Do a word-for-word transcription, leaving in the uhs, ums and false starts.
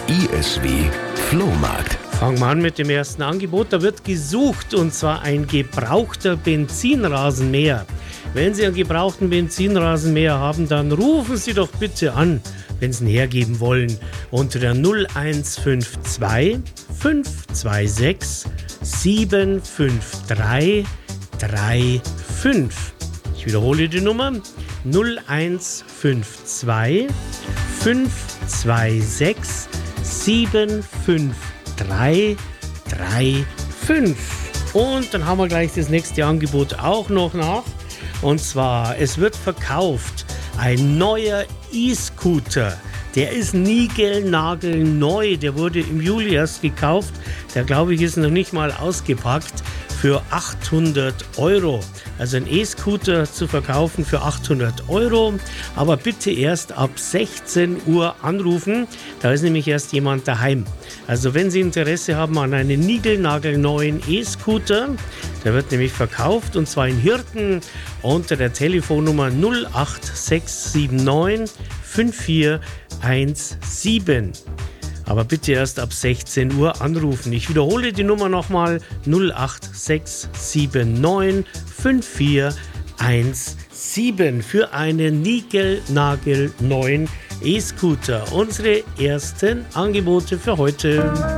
I S W Flohmarkt. Fangen wir an mit dem ersten Angebot. Da wird gesucht, und zwar ein gebrauchter Benzinrasenmäher. Wenn Sie einen gebrauchten Benzinrasenmäher haben, dann rufen Sie doch bitte an, wenn Sie ihn hergeben wollen, unter der null eins fünf zwei fünf zwei sechs sieben fünf drei drei fünf. Ich wiederhole die Nummer null eins fünf zwei fünf zwei sechs sieben fünf drei drei fünf. Und dann haben wir gleich das nächste Angebot auch noch nach. Und zwar, es wird verkauft ein neuer E-Scooter. Der ist niegelnagelneu. Der wurde im Juli erst gekauft. Der, glaube ich, ist noch nicht mal ausgepackt. Für achthundert Euro. Also ein E-Scooter zu verkaufen für achthundert Euro. Aber bitte erst ab sechzehn Uhr anrufen. Da ist nämlich erst jemand daheim. Also wenn Sie Interesse haben an einem niegelnagelneuen E-Scooter, der wird nämlich verkauft, und zwar in Hirten unter der Telefonnummer null acht sechs sieben neun fünf vier eins sieben. Aber bitte erst ab sechzehn Uhr anrufen. Ich wiederhole die Nummer nochmal: null acht sechs sieben neun fünf vier eins sieben für einen niegelnagelneuen E-Scooter. Unsere ersten Angebote für heute.